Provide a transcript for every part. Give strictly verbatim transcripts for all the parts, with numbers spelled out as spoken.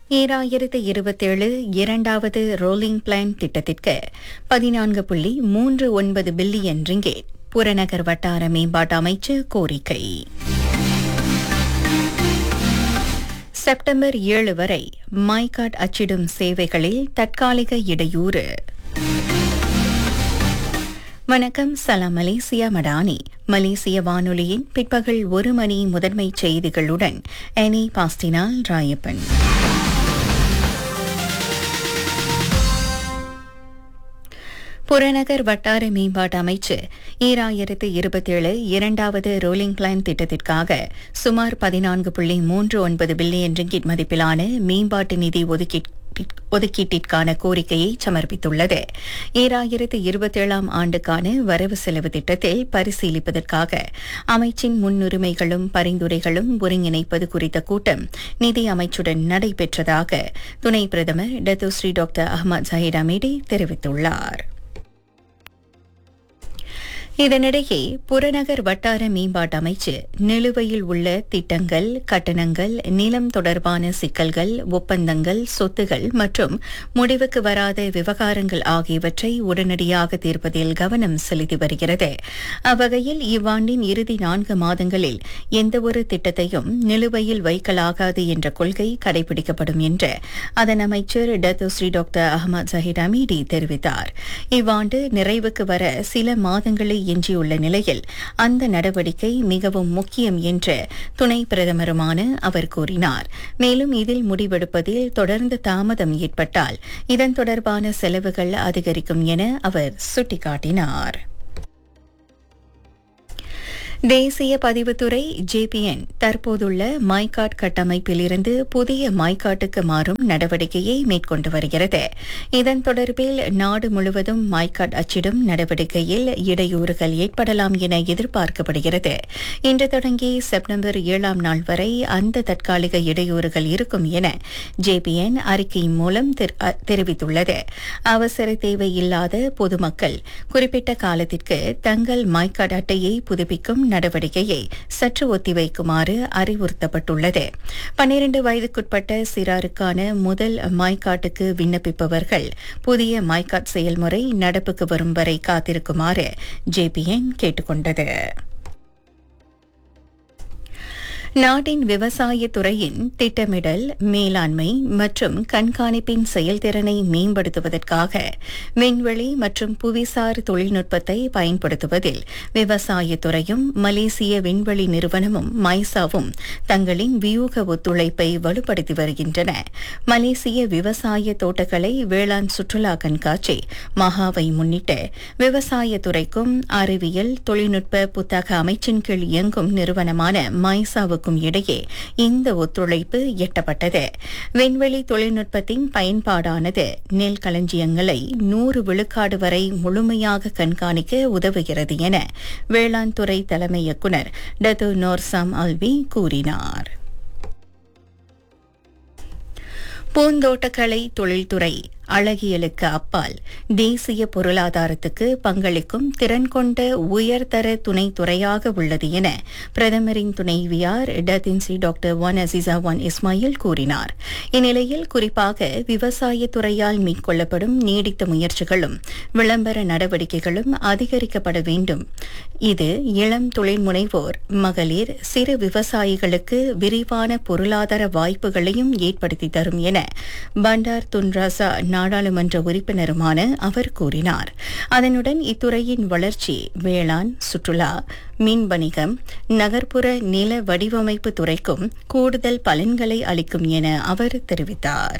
ஈராயிரத்து இருபத்தேழு இரண்டாவது ரோலிங் பிளான் திட்டத்திற்கு பதினான்கு புள்ளி மூன்று ஒன்பது பில்லியன் ரிங்கேட் புறநகர் வட்டார மேம்பாட்டு அமைச்சு கோரிக்கை. செப்டம்பர் ஏழு வரை மைகாட் அச்சிடும் சேவைகளில் தற்காலிக இடையூறு. வணக்கம், சலாம் மலேசியா மடானி. மலேசிய வானொலியின் பிற்பகல் ஒரு மணி முதன்மை செய்திகளுடன் எனி பாஸ்டினால் ராயப்பன். புறநகர் வட்டார மேம்பாட்டு அமைச்சு ஈராயிரத்து இருபத்தேழு இரண்டாவது ரோலிங் பிளான் திட்டத்திற்காக சுமார் பதினான்கு புள்ளி மூன்று ஒன்பது பில்லியன் ரிங்கிட் மதிப்பிலான மேம்பாட்டு நிதி ஒதுக்கீட்டு ஒதுக்கீட்டிற்கான கோரிக்கையை சமர்ப்பித்துள்ளது. ஈராயிரத்து இருபத்தேழாம் ஆண்டுக்கான வரவு செலவு திட்டத்தில் பரிசீலிப்பதற்காக அமைச்சின் முன்னுரிமைகளும் பரிந்துரைகளும் ஒருங்கிணைப்பது குறித்த கூட்டம் நிதி அமைச்சுடன் நடைபெற்றதாக துணை பிரதமர் Datuk Seri doctor Ahmad Zaheer Hamidi தெரிவித்துள்ளார். இதனிடையே புறநகர் வட்டார மேம்பாட்டு அமைச்சு நிலுவையில் உள்ள திட்டங்கள், கட்டணங்கள், நிலம் தொடர்பான சிக்கல்கள், ஒப்பந்தங்கள், சொத்துகள் மற்றும் முடிவுக்கு வராத விவகாரங்கள் ஆகியவற்றை உடனடியாக தீர்ப்பதில் கவனம் செலுத்தி வருகிறது. அவ்வகையில் இவ்வாண்டின் இறுதி நான்கு மாதங்களில் எந்தவொரு திட்டத்தையும் நிலுவையில் வைக்கலாகாது என்ற கொள்கை கடைபிடிக்கப்படும் என்று அதன் அமைச்சர் Datuk Seri doctor Ahmad Zaheer Hamidi தெரிவித்தார். இவ்வாண்டு நிறைவுக்கு வர சில மாதங்களை எஞ்சியுள்ள நிலையில் அந்த நடவடிக்கை மிகவும் முக்கியம் என்று துணை பிரதமருமான அவர் கூறினார். மேலும் இதில் முடிவெடுப்பதில் தொடர்ந்து தாமதம் ஏற்பட்டால் இதன் தொடர்பான செலவுகள் அதிகரிக்கும் என அவர் சுட்டிக்காட்டினார். தேசிய பதிவுத்துறை ஜேபிஎன் தற்போதுள்ள மைகாட் கட்டமைப்பிலிருந்து புதிய மைகாட்டுக்கு மாறும் நடவடிக்கையை மேற்கொண்டு வருகிறது. இதன் தொடர்பில் நாடு முழுவதும் மைகாட் அச்சிடும் நடவடிக்கையில் இடையூறுகள் ஏற்படலாம் என எதிர்பார்க்கப்படுகிறது. இன்று தொடங்கி செப்டம்பர் ஏழாம் நாள் வரை அந்த தற்காலிக இடையூறுகள் இருக்கும் என ஜேபிஎன் அறிக்கை மூலம் தெரிவித்துள்ளது. அவசர தேவை இல்லாத பொதுமக்கள் குறிப்பிட்ட காலத்திற்கு தங்கள் மைகாட் அட்டையை புதுப்பிக்கும் நடவடிக்கையை சற்று ஒத்திவைக்குமாறு அறிவுறுத்தப்பட்டுள்ளது. பன்னிரண்டு வயதுக்குட்பட்ட சிறாருக்கான முதல் மைகாட்டுக்கு விண்ணப்பிப்பவர்கள் புதிய மைகாட் செயல்முறை நடப்புக்கு வரும் வரை காத்திருக்குமாறு ஜேபிஎன் கேட்டுக் கொண்டது. நாட்டின் விவசாய துறையின் திட்டமிடல், மேலாண்மை மற்றும் கண்காணிப்பின் செயல்திறனை மேம்படுத்துவதற்காக விண்வெளி மற்றும் புவிசார் தொழில்நுட்பத்தை பயன்படுத்துவதில் விவசாயத்துறையும் மலேசிய விண்வெளி நிறுவனமும் மைசாவும் தங்களின் வியூக ஒத்துழைப்பை வலுப்படுத்தி வருகின்றன. மலேசிய விவசாய தோட்டக்கலை வேளாண் சுற்றுலா கண்காட்சி மகாவை முன்னிட்டு விவசாயத்துறைக்கும் அறிவியல் தொழில்நுட்ப புத்தக அமைச்சின் கீழ் இயங்கும் நிறுவனமான மைசாவுக்கும் இடையே இந்த ஒத்துழைப்பு எட்டப்பட்டது. விண்வெளி தொழில்நுட்பத்தின் பயன்பாடானது நெல் களஞ்சியங்களை நூறு விழுக்காடு வரை முழுமையாக கண்காணிக்க உதவுகிறது என வேளாண் துறை தலைமை இயக்குநர் டத்து நோர்சாம் அல்வி கூறினார். பூந்தோட்டக்கலை தொழில்துறை அழகியலுக்கு அப்பால் தேசிய பொருளாதாரத்துக்கு பங்களிக்கும் திறன் கொண்ட உயர்தர துணைத்துறையாக உள்ளது என பிரதமரின் துணைவியார் டத்தின்சி doctor one Azizah one Ismail கூறினார். இந்நிலையில் குறிப்பாக விவசாய துறையால் மேற்கொள்ளப்படும் நீடித்த முயற்சிகளும் விளம்பர நடவடிக்கைகளும் அதிகரிக்கப்பட வேண்டும். இது இளம் தொழில் முனைவோர், மகளிர், சிறு விவசாயிகளுக்கு விரிவான பொருளாதார வாய்ப்புகளையும் ஏற்படுத்தி தரும் என பண்டார் துன்ராசா நாடாளுமன்ற உறுப்பினருமான அவர் கூறினார். அதனுடன் இத்துறையின் வளர்ச்சி வேளாண், சுற்றுலா, மின் வணிகம், நகர்ப்புற நில வடிவமைப்பு துறைக்கும் கூடுதல் பலன்களை அளிக்கும் என அவர் தெரிவித்தார்.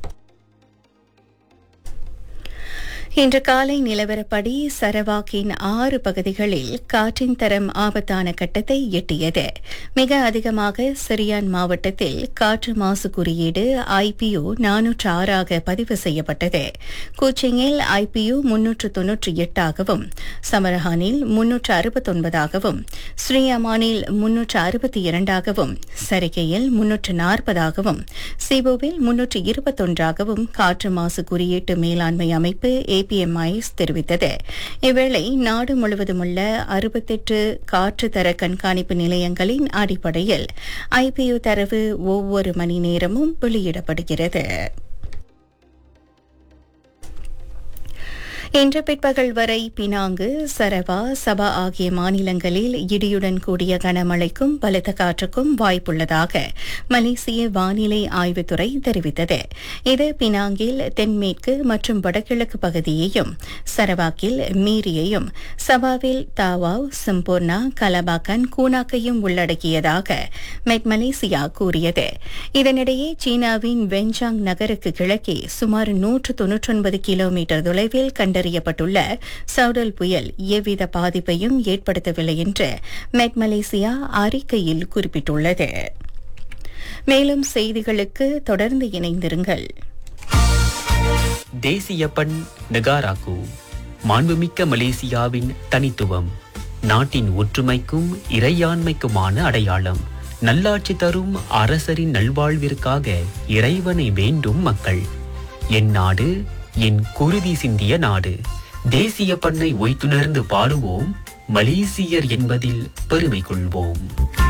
இன்று காலை நிலவரப்படி சரவாக்கின் ஆறு பகுதிகளில் காற்றின் தரம் ஆபத்தான கட்டத்தை எட்டியது. மிக அதிகமாக சிரியான் மாவட்டத்தில் காற்று மாசு குறியீடு ஐபியு நானூற்று ஆறாக பதிவு செய்யப்பட்டது. கூச்சிங்கில் ஐபியு முன்னூற்று தொன்னூற்றி எட்டாகவும், சமரஹானில் முன்னூற்று அறுபத்தொன்பதாகவும், ஸ்ரீஅமானில் முன்னூற்று அறுபத்தி இரண்டாகவும், சரிகையில் முன்னூற்று நாற்பதாகவும், சிபோவில் முன்னூற்று இருபத்தொன்றாகவும் காற்று மாசு குறியீட்டு மேலாண்மை அமைப்பு ஏபிஎம்ஐஸ் தெரிவித்தது. இவ்வேளை நாடு முழுவதுமுள்ள அறுபத்தெட்டு காற்று தர கண்காணிப்பு நிலையங்களின் அடிப்படையில் ஐபியு தரவு ஒவ்வொரு மணி நேரமும் வெளியிடப்படுகிறது. இன்று பிற்பகல் வரை பினாங்கு, சரவா, சபா ஆகிய மாநிலங்களில் இடியுடன் கூடிய கனமழைக்கும் பலத்த காற்றுக்கும் வாய்ப்புள்ளதாக மலேசிய வானிலை ஆய்வுத்துறை தெரிவித்தது. இது பினாங்கில் தென்மேற்கு மற்றும் வடகிழக்கு பகுதியையும், சரவாக்கில் மீரியையும், சபாவில் தாவாவ், சம்பூர்ணா, கலபாக்கன், கூனாக்கையும் உள்ளடக்கியதாக மெட் மலேசியா கூறியது. இதனிடையே சீனாவின் வெஞ்சாங் நகருக்கு கிழக்கே சுமார் நூற்று தொன்னூற்றொன்பது கிலோமீட்டர் தொலைவில் கண்ட அறியப்பட்டுள்ள சவுடல் புயல் எவ்வித பாதிப்பையும் ஏற்படுத்தவில்லை என்று மெட் மலேசியா அறிக்கையில் குறிப்பிட்டுள்ளது. மேலும் செய்திகளுக்கு தொடர்ந்து இணைந்திருங்கள். தேசிய பண் நெகாராக்கு, மாண்புமிக்க மலேசியாவின் தனித்துவம், நாட்டின் ஒற்றுமைக்கும் இறையாண்மைக்குமான அடையாளம். நல்லாட்சி தரும் அரசரின் நல்வாழ்விற்காக இறைவனை வேண்டும் மக்கள். என் நாடு என் குருதி சிந்திய நாடு. தேசிய பண்ணை ஒய்த்துணர்ந்து பாடுவோம், மலேசியர் என்பதில் பெருமை கொள்வோம்.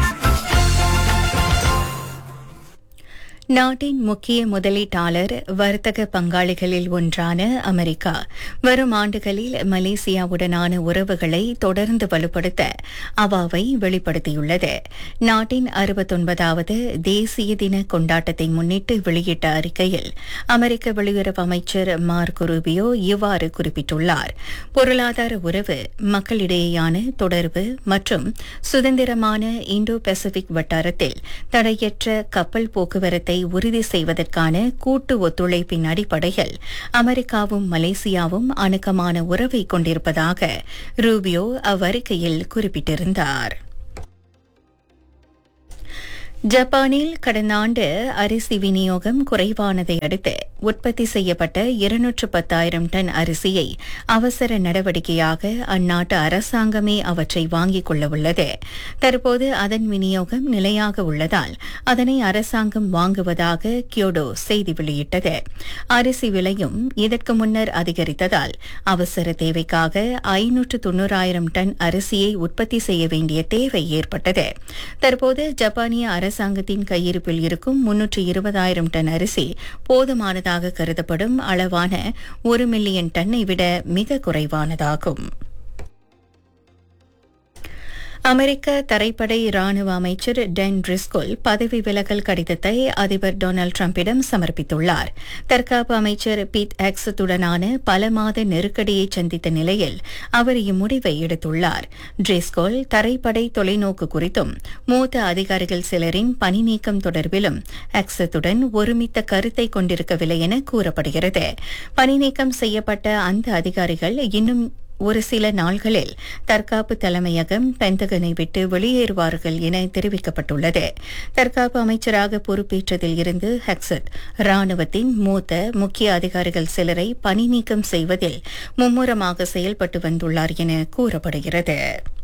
நாட்டின் முக்கிய முதலீட்டாளர் வர்த்தக பங்காளிகளில் ஒன்றான அமெரிக்கா வரும் ஆண்டுகளில் மலேசியாவுடனான உறவுகளை தொடர்ந்து வலுப்படுத்த அவாவை வெளிப்படுத்தியுள்ளது. நாட்டின் அறுபத்தொன்பதாவது தேசிய தின கொண்டாட்டத்தை முன்னிட்டு வெளியிட்ட அறிக்கையில் அமெரிக்க வெளியுறவு அமைச்சர் மார்கோ ரூபியோ இவ்வாறு குறிப்பிட்டுள்ளார். பொருளாதார உறவு, மக்களிடையேயான தொடர்பு மற்றும் சுதந்திரமான இந்தோ பசிபிக் வட்டாரத்தில் தடையற்ற கப்பல் போக்குவரத்தை உறுதி செய்வதற்கான கூட்டு ஒத்துழைப்பின் அடிப்படையில் அமெரிக்காவும் மலேசியாவும் அணுக்கமான உறவை கொண்டிருப்பதாக ரூபியோ அவ்வறிக்கையில் குறிப்பிட்டிருந்தார். ஜப்பானில் கடந்த ஆண்டு அரிசி விநியோகம் குறைவானதை அடுத்து உற்பத்தி செய்யப்பட்ட இருநூற்று பத்தாயிரம் டன் அரிசியை அவசர நடவடிக்கையாக அந்நாட்டு அரசாங்கமே அவற்றை வாங்கிக் கொள்ள உள்ளது. தற்போது அதன் விநியோகம் நிலையாக உள்ளதால் அதனை அரசாங்கம் வாங்குவதாக கியோடோ செய்தி வெளியிட்டது. அரிசி விலையும் இதற்கு முன்னர் அதிகரித்ததால் அவசர தேவைக்காக ஐநூற்று தொன்னூறாயிரம் டன் அரிசியை உற்பத்தி செய்ய வேண்டிய தேவை ஏற்பட்டது. தற்போது ஜப்பானிய அரசாங்கத்தின் கையிருப்பில் இருக்கும் முன்னூற்று இருபதாயிரம் டன் அரிசி போதுமானதாக கருதப்படும் அளவான ஒரு மில்லியன் டன்னை விட மிக குறைவானதாகும். அமெரிக்க தரைப்படை ராணுவ அமைச்சர் டென் ட்ரிஸ்கோல் பதவி விலகல் கடிதத்தை அதிபர் டொனால்டு டிரம்பிடம் சமர்ப்பித்துள்ளார். தற்காப்பு அமைச்சர் பீட் ஹெக்ஸத்துடனான பல மாத நெருக்கடியை சந்தித்த நிலையில் அவர் இம்முடிவை எடுத்துள்ளார். ட்ரிஸ்கோல் தரைப்படை தொலைநோக்கு குறித்தும் மூத்த அதிகாரிகள் சிலரின் பணி நீக்கம் தொடர்பிலும் ஹெக்ஸத்துடன் ஒருமித்த கருத்தை கொண்டிருக்கவில்லை என கூறப்படுகிறது. பணி நீக்கம் செய்யப்பட்ட அந்த அதிகாரிகள் இன்னும் ஒரு சில நாள்களில் தற்காப்பு தலைமையகம் பென்டகனை விட்டு வெளியேறுவார்கள் என தெரிவிக்கப்பட்டுள்ளது. தற்காப்பு அமைச்சராக பொறுப்பேற்றதில் இருந்து ஹெக்ஸட் ராணுவத்தின் மூத்த முக்கிய அதிகாரிகள் சிலரை பணி நீக்கம் செய்வதில் மும்முரமாக செயல்பட்டு வந்துள்ளார் என கூறப்படுகிறது.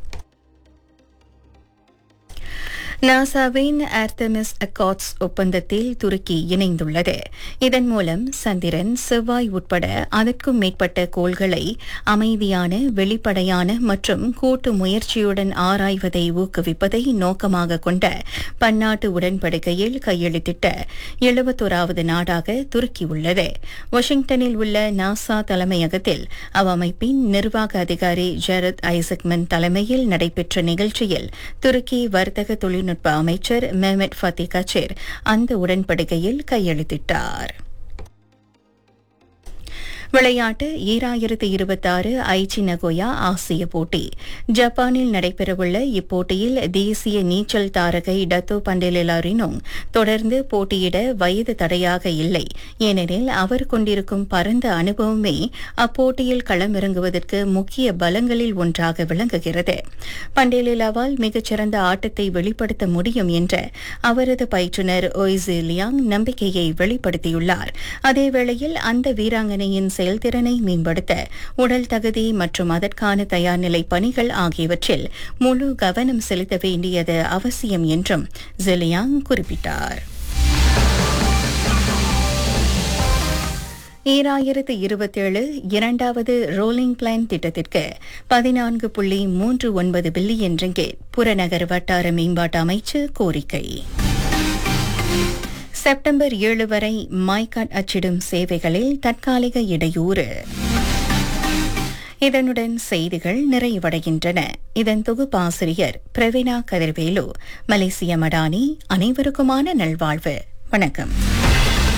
நாசாவின் ஆர்த்தமிஸ் அக்கார்ட்ஸ் ஒப்பந்தத்தில் துருக்கி இணைந்துள்ளது. இதன் மூலம் சந்திரன், செவ்வாய் உட்பட அதற்கும் மேற்பட்ட கோள்களை அமைதியான, வெளிப்படையான மற்றும் கூட்டு முயற்சியுடன் ஆராய்வதை ஊக்குவிப்பதை நோக்கமாக கொண்ட பன்னாட்டு உடன்படிக்கையில் கையெழுத்திட்ட எழுபத்தோராவது நாடாக துருக்கி உள்ளது. வாஷிங்டனில் உள்ள நாசா தலைமையகத்தில் அவ்வமைப்பின் நிர்வாக அதிகாரி ஜெரத் ஐசக்மன் தலைமையில் நடைபெற்ற நிகழ்ச்சியில் துருக்கி வர்த்தக தொழில்நுட்ப அமைச்சர் மெஹ்மெட் ஃபத்தி கச்சேர் அந்த உடன்படிக்கையில் கையெழுத்திட்டார். விளையாட்டு ஈராயிரத்து இருபத்தாறு ஐச்சி நகோயா ஆசிய போட்டி. ஜப்பானில் நடைபெறவுள்ள இப்போட்டியில் தேசிய நீச்சல் தாரகை டத்தோ பண்டேலெலாரினோங் தொடர்ந்து போட்டியிட வயது தடையாக இல்லை. ஏனெனில் அவர் கொண்டிருக்கும் பரந்த அனுபவமே அப்போட்டியில் களமிறங்குவதற்கு முக்கிய பலங்களில் ஒன்றாக விளங்குகிறது. பண்டேலெலாவால் மிகச்சிறந்த ஆட்டத்தை வெளிப்படுத்த முடியும் என்ற அவரது பயிற்றுநர் ஒய்ஸி லியாங் நம்பிக்கையை வெளிப்படுத்தியுள்ளார். அதேவேளையில் அந்த வீராங்கனையின் செயல்திறனை மேம்படுத்த உடல் தகுதி மற்றும் அதற்கான தயார்நிலை பணிகள் ஆகியவற்றில் முழு கவனம் செலுத்த வேண்டியது அவசியம் என்றும் ஜெலியாங் குறிப்பிட்டார். ஈராயிரத்து இருபத்தேழு இரண்டாவது ரோலிங் பிளான் திட்டத்திற்கு பதினான்கு புள்ளி மூன்று ஒன்பது பில்லியன் ரிங்கெட் புறநகர் வட்டார மேம்பாட்டு அமைச்சு கோரிக்கை. செப்டம்பர் ஏழு வரை மைகாட் அச்சிடும் சேவைகளில் தற்காலிக இடையூறு. இதனுடன் செய்திகள் நிறைவடைகின்றன. இதன் தொகுப்பாசிரியர் பிரவீணா கதிர்வேலு. மலேசிய மடானி. அனைவருக்குமான நல்வாழ்வு. வணக்கம்.